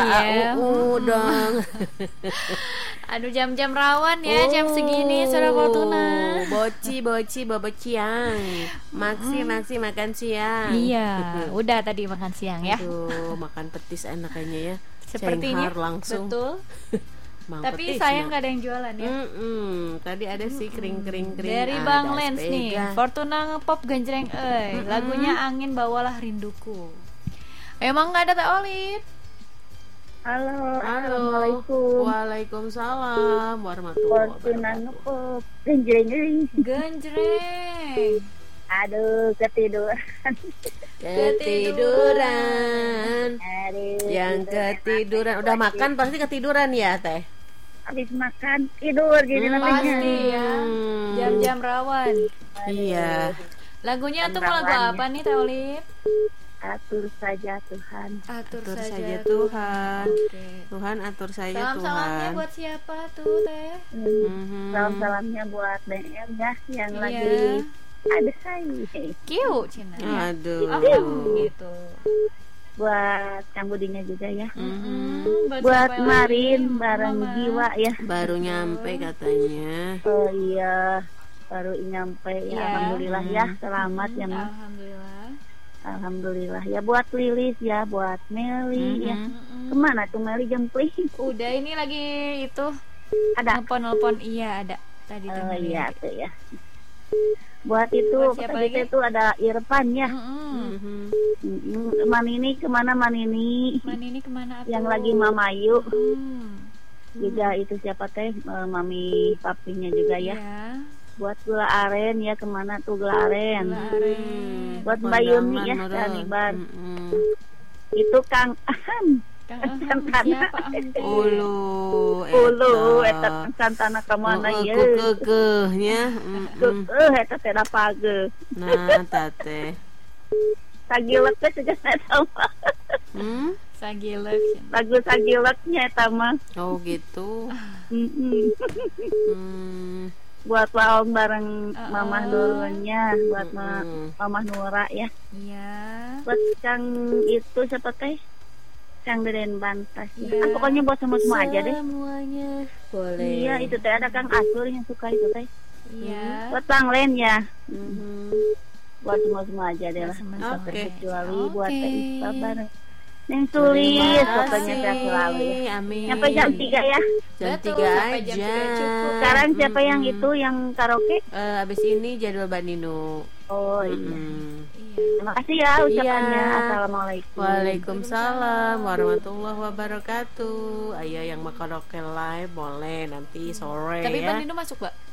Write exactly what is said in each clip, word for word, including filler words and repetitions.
ya. Uh, dong. Aduh, jam-jam rawan ya, jam segini Saudara Fortuna. Boci, boci, bobo siang. Maksi, maksi makan siang. Iya, udah tadi makan siang ya. Aduh, makan petis enak kayaknya ya. Sepertinya Cenghar langsung. betul. Mang Tapi petis, sayang nah. gak ada yang jualan ya. Mm-mm. Tadi ada sih kering-kering-kering. Dari ada Bang Lens nih, sepeda. Fortuna ngepop genjreng euy. Mm-mm. Lagunya Angin Bawalah Rinduku. Emang gak ada Teh Olip? Halo, Halo. assalamualaikum. Waalaikumsalam warahmatullahi Fortuna wabarakatuh. ngepop, genjreng. Genjreng. Aduh, ketiduran. Ketiduran. Aduh, Yang ketiduran udah makan pasti ketiduran ya Teh. habis makan tidur gini Hmm. namanya. Pasti ya. Jam-jam rawan. Iya. Lagunya tuh Jam mau lagu rawannya. apa nih Teh Olip? Atur saja Tuhan. Atur, Atur saja, saja Tuhan. Oke. Tuhan atur saja Salam-salamnya Tuhan. buat siapa tuh Teh? Hmm. Mhm. Salam-salamnya buat B M ya yang Iya. lagi ada saya. Kiu Cina. Aduh. Oh, gitu. Buat Kang Budinya juga ya. Mhm. Buat, Buat siapa Marin lagi? bareng Mama. jiwa ya. Baru nyampe katanya. Oh iya, baru nyampe ya. Iya. Alhamdulillah ya, selamat ya Mas. Alhamdulillah. Alhamdulillah ya, buat Lilis ya, buat Meli ya. Mhm. Mm-mm. Kemana tuh Meli jempling? Udah ini lagi itu Ada. nelpon-nelpon, iya ada tadi tuh. Oh Meli. iya tuh ya. Buat itu Buat siapa tadi lagi? itu ada Irfan ya. Mm-mm. Mhm. Mm, Manini kemana Manini? Man ini kemana Yang tuh? lagi Mamayu. Hmm. Juga itu siapa teh? Eh, Mami papinya juga ya. Iya. Buat gula aren ya, kemana tuh gula aren? Gula aren. Buat Mbak Yuni ya, Kondangan, Taliban. Mhm. Itu Kang Aham. Kang Aham, Santana. siapa Aham teh? Ulu. Ulu eta Santana kemana ya? Kekehnya. Heeh, eta teh da page. Nah, tate. Sagilek teh juga eta mah. Hmm? Sagilek. Lagu sagileknya eta mah. Oh gitu. Mm-mm. Hmm. Buat lawan bareng Uh-uh. Mamah dulunya, buat ma- Mm-mm. Mamah Nura ya. Iya. Buat Kang itu siapa teh? Kang Deden Bantas ya. Iya. Ah, pokoknya buat semua-semua aja deh. Semuanya boleh. Iya, itu teh ada Kang Asur yang suka itu teh. Iya. Buat Bang Len ya. Mhm. Buat semua-semua aja deh lah. Sama-sama. Oke. Kecuali buat Oke. Teh Ispa bareng Neng Sulis, Terima pokoknya sehat selalu ya. kasih. Amin. Sampai jam tiga ya. Jam Betul, tiga sampai jam aja. tiga cukup. Sekarang siapa yang Mm-mm. itu yang karaoke? Eh, abis ini jadwal Bandino. Oh iya. Mm-mm. Iya. Terima kasih ya ucapannya. Iya. Assalamualaikum. Waalaikumsalam warahmatullahi wabarakatuh. Ayo yang mau karaoke live boleh nanti sore Tapi ya. Bandino masuk, Mbak?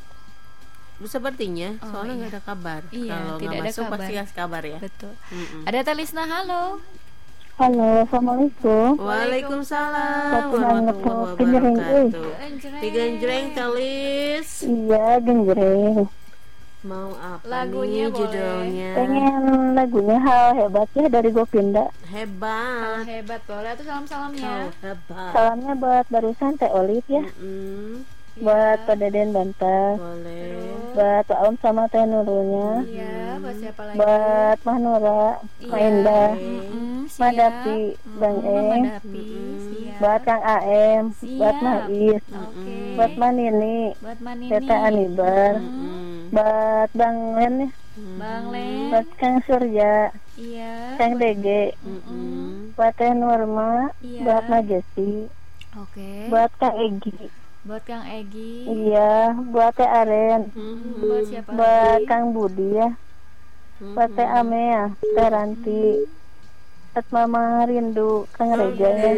Sepertinya Oh, soalnya iya. nggak ada kabar. Iya, Kalau tidak nggak ada masuk kabar. pasti kasih kabar ya. Betul. Mm-mm. Ada Telisna, halo. Halo, assalamualaikum. Waalaikumsalam Satu warahmatullahi nangkep genjreng, wabarakatuh. Genjreng. Digenjreng Telis. Iya, genjreng. Mau apa Lagunya nih boleh. judulnya? Pengen lagunya Hal Hebat ya dari Gopinda. Hal Hebat. hebat, boleh tuh salam-salamnya. Oh, hebat. Salamnya buat barusan Teh Olip ya. Mm-mm. Buat Pak Deden Bantas. Boleh. Buat Pak Om sama Teh Nurulnya. Iya, buat siapa lagi? Buat Mah Nura, Iya. Mah Indah. Mm-mm, siap. Madapi, Bang Mm-mm, Eng. Madapi, siap. Buat Kang A M, buat Siap. Mah Is, Oke. buat Mah Nini, Buat Manini. Teta Anibar, Mm-mm. buat Bang Len ya, Bang Len. buat Kang Surya, Iya. Kang Dege, Mm-mm. buat Teh Nurma, Iya. buat Mah Jesi, Oke. buat Kang Egi, Buat Kang Egi. iya, buat Teh Aren, Mm-mm. Buat siapa buat lagi? Kang Budi ya, buat Teh Amea, Teh Ranti, buat Mama Rindu, Kang Reja ya,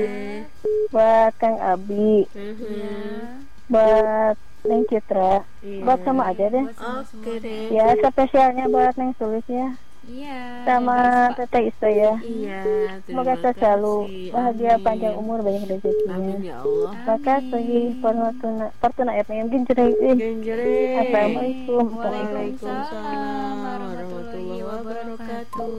buat Kang Abi, Mhm. buat Neng Citra, Iya. buat sama aja deh. Buat semua Oke semuanya. deh. Ya spesialnya buat Neng Sulis ya, Iya. sama Neng Ispa. Teteh Ista ya. Iya, Semoga terima selalu kasih. bahagia, Amin. panjang umur, banyak rezekinya. Amin ya Allah. Makasih Fortuna Fortuna F M genjreng. Eh, Genjreng. Assalamualaikum. Waalaikumsalam warahmatullahi wabarakatuh.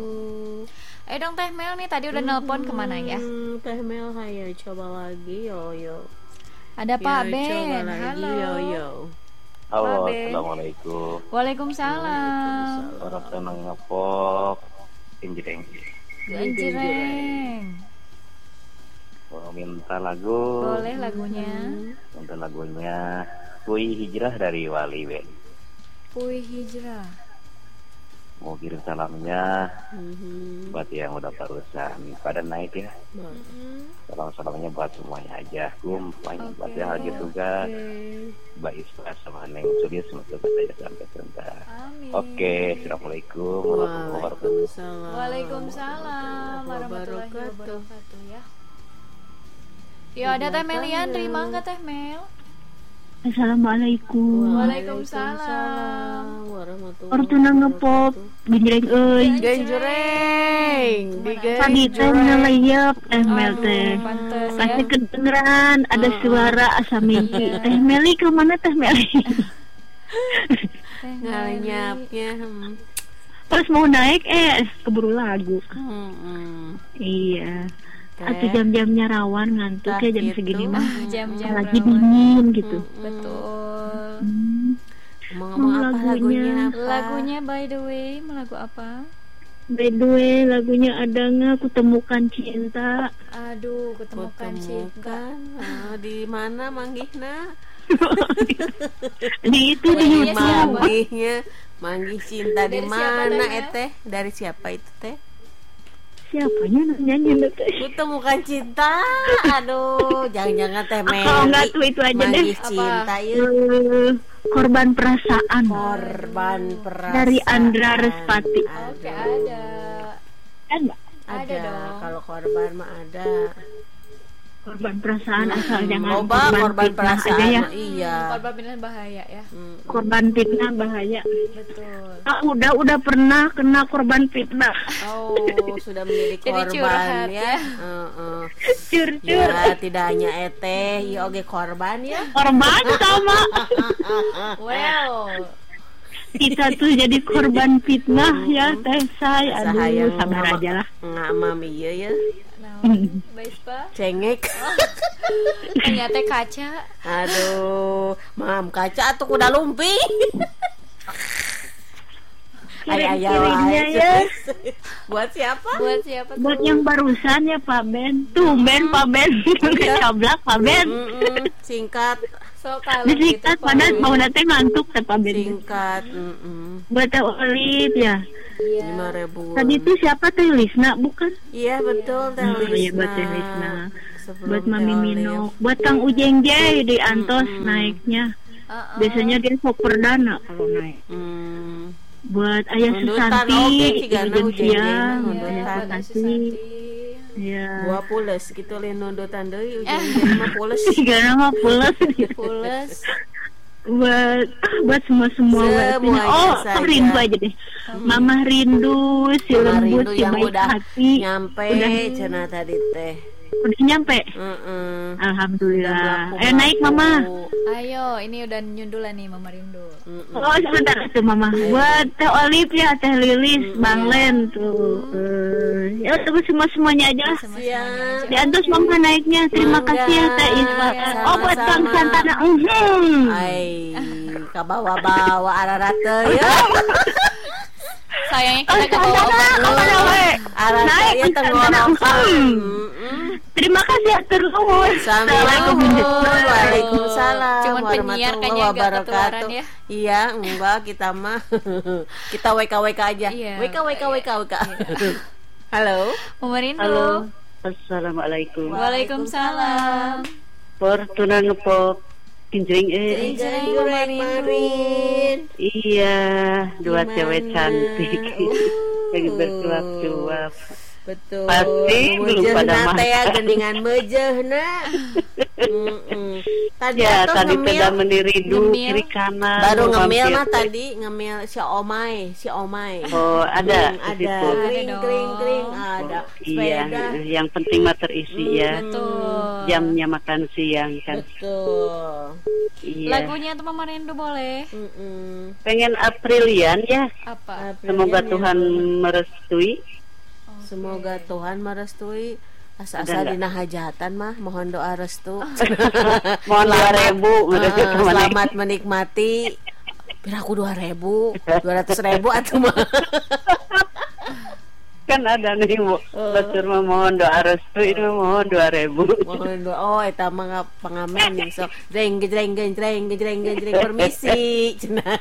Eh dong Teh Mel nih tadi udah nelpon kemana ya? Hmm, Teh Mel, hayo coba lagi yo yo. Ada Pak Yo, Ben. coba lagi, Halo. yo yo. Halo, Pak Ben. assalamualaikum. Waalaikumsalam. Orang senang ngepop, genjreng. Genjreng. Mau minta lagu. Boleh lagunya. Minta lagunya Kui Hijrah dari Wali Ben. Kui Hijrah. Mau kirim salamnya Mhm. buat yang udah barusan pada naik ya. Salam-salamnya buat semuanya aja. Gum, semuanya buat yang lagi tugas. Mbak Isma sama Neng Sudi semoga saja sampai sebentar. Amin. Oke, assalamualaikum warahmatullahi wabarakatuh. Waalaikumsalam. Waalaikumsalam warahmatullahi wabarakatuh. wabarakatuh ya. Ya ada Teh Melian, terima nggak Teh Mel? Assalamualaikum. Waalaikumsalam. warahmatullahi Fortuna ngepop genjreng euy. Genjreng di Tadi teh ngelayap teh Mel teh. Pantes Pasti ya. kedengeran ada suara asa mimpi. Teh Meli ke mana Teh Meli? Teh Meli. ngalenyapnya. hmm. Terus mau naik eh keburu lagu. Hmm, hmm. Iya. Teh. Atau jam-jamnya rawan ngantuk Tah ya jam gitu. segini mah. Jam-jam Lagi rawan. dingin gitu. Betul. Hmm. Ngomong-ngomong apa Lagunya. lagunya apa? Lagunya by the way, lagu apa? By the way, lagunya ada nggak? Kutemukan cinta. Aduh, ketemukan cinta. Kutemukan. Oh, di mana manggihna? Di itu di Lagunya YouTube. siapa? Manggihnya, manggih cinta di Dari siapa, mana Teh? eteh? Dari siapa itu teh? Siapanya nyanyi teh? Kutemukan cinta. Aduh, jangan-jangan teh Meli. Oh, enggak tuh itu aja deh. Manggih Apa? cinta ya. Eh, korban perasaan Korban perasaan. dari Andra Respati. Oke, Aduh. ada. Kan Mbak? Ada Ada, dong. kalau korban mah ada. Korban perasaan asal jangan Loba korban fitnah perasaan aja ya. mah iya. Korban pindah bahaya ya. Hmm. Korban fitnah bahaya. Betul. Ah, udah udah pernah kena korban fitnah. Oh, sudah menjadi Jadi korban curhat ya. ya. Heeh. Cur-cur. Ya, tidak hanya eteh, ya oge korban ya. Korban sama. Well, Kita tuh jadi korban fitnah ya teh say. Aduh, Sahayang sabar ngama- aja lah. Ngamam iya ya. naon, Baispa? Cengek. Ternyata kaca. Aduh, mam kaca tuh kuda lumpi. Kirim-kirimnya ya. Buat siapa? Buat siapa tuh? Buat yang barusan ya Pak Ben. Tuh Ben Pak Ben. Kecablak Pak Ben. Mm-mm, singkat, So kalau gitu Disingkat padahal mau nanti ngantuk teh Pak Ben. singkat. Mm-mm. Buat Teh Olip ya. Iya. Lima ribu. Tadi itu siapa Teh Lisna bukan? Iya betul Teh Oh, iya, Lisna. buat Teh Lisna. Sebelum Buat Teh Mami Olip. Minok. Buat Kang Ujeng Jay di Antos naiknya. Uh-uh. Biasanya dia sok perdana kalau naik. Hmm. Buat Ayah Nundutan Susanti, oge cigana Ibu Ujeng Jay mah, Siang, nundutan. Ayah Buat Susanti. Susanti. Ya. Dua pules gitu lain nundutan deui ujung mah pules. Tiga nama pulas. Pules. buat buat semua semua Semuanya oh saja. oh, rindu aja deh Mama rindu si Mama lembut Rindu si yang baik udah hati nyampe udah, cenah tadi teh. udah nyampe Heeh. alhamdulillah eh naik Mama. Ayo, ini udah nyundulan nih Mama Rindu. Oh sebentar tuh Mama buat Teh Olip ya Teh Lilis Bang Len tuh Eh, ya tunggu semua semuanya aja lah Siap. di atas Mama naiknya terima Mangga. kasih ya Teh Isma oh buat Kang Sama-sama. Santana mhm. Ai, kabawa-bawa ararate ya. Sayangnya Oh, kita ke bawah Santana, obat apa namanya? Ararate Naik, ya Santana. tenggorokan. Hmm. Mm-mm. Terima kasih ya terus. Assalamualaikum. Waalaikumsalam. Cuman penyiar warahmatullahi kayaknya agak wabarakatuh. ketularan ya. Iya, enggak kita mah. Kita W K W K aja. Iya. W K W K W K W K. Halo. Mama Rindu. Halo. Assalamualaikum. Waalaikumsalam. Fortuna ngepop kinjring eh. Jeng Marin. Iya, dua Gimana? cewek cantik. Lagi bersuap-suap. Betul. Pasti belum pada Mejehna teh ya makan. gendingan mejehna. Mm-mm. Tadi Ya, atuh tadi ngemil. sudah mendiridu Ngemil. kiri kanan. Baru mau ngemil mampir. mah tadi ngemil si omai, si omai. Oh, ada Hmm, di ada. situ. Kring Ada kring dong. kring ada. Iya, Sepeda. yang penting mah terisi ya. Betul. Jamnya makan siang kan. Betul. Iya. Lagunya tuh Mama Rindu boleh. Mm-mm. Pengen Aprilian ya. Apa? Semoga Aprilian Tuhan ya. merestui. Semoga Tuhan merestui. Ada Asa-asa nggak? dina hajatan mah mohon doa restu. Mohon dua ribu. Ah, selamat menikmati. Pira aku dua ribu, dua ratus ribu atau mah. kan ada nih Bu. Batur mah mohon doa restu, ini mah mohon dua ribu. Mohon doa. Oh, eta mah pengamen yang sok jreng jreng jreng jreng jreng jreng permisi. Cenah.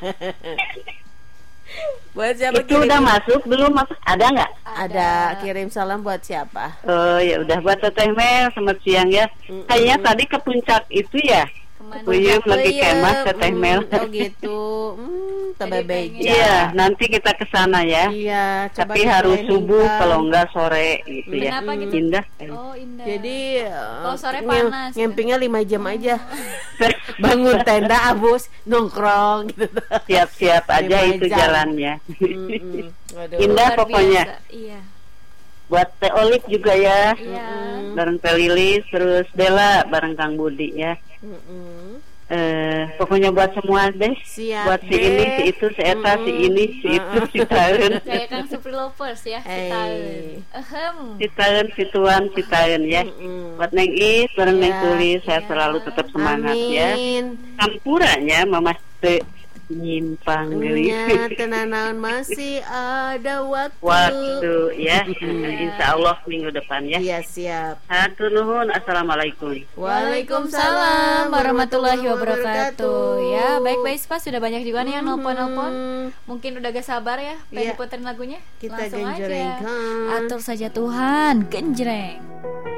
Buat siapa Itu kirim? udah masuk belum masuk? Ada nggak? Ada. Kirim salam buat siapa? Oh ya udah buat Teteh Mel, selamat siang ya. Mm-mm. Kayaknya tadi ke puncak itu ya. Kemana? Puyem lagi Puyem, kemah Teteh mm, Mel. Oh gitu. Hmm, Jadi tebak pengen. beja. Iya, nanti kita ke sana ya. Iya, coba Tapi kita harus planning, subuh Kang. kalau enggak sore gitu ya. Kenapa gitu? Indah. Oh, indah. Jadi Kalau sore eh, panas, ngempingnya lima jam aja. Bangun tenda abus nongkrong gitu. Siap-siap aja Lima itu jam. jalannya. Mm-mm. Waduh. Indah Luar pokoknya. biasa. Iya. Buat Teh Olip juga ya. Iya. Bareng Teh Lilis, terus Dela bareng Kang Budi ya. Mm-mm. Eh, pokoknya buat semua deh. Siap Buat si deh. ini, si itu, si eta, si ini, si itu, si taun. Kayak Kang Supri Lovers ya, si Eh. Taun. Ehem. Si taun, si tuan, si taun ya. Mm-mm. Buat Neng Is, bareng Neng Ya, Tulis, saya ya. selalu tetap semangat ya. Amin. Kampuranya Mama Te nyimpang geulis. Nya tenanaun masih ada waktu. Waktu ya. Insya Allah minggu depan ya. Iya siap. Hatur nuhun. Assalamualaikum. Waalaikumsalam warahmatullahi wabarakatuh. Ya, baik Mbak Ispa, sudah banyak juga nih yang nelpon-nelpon. Hmm, Mungkin udah gak sabar ya pengen Iya. puterin lagunya. Kita Langsung aja. genjrengkan. Atur saja Tuhan, genjreng.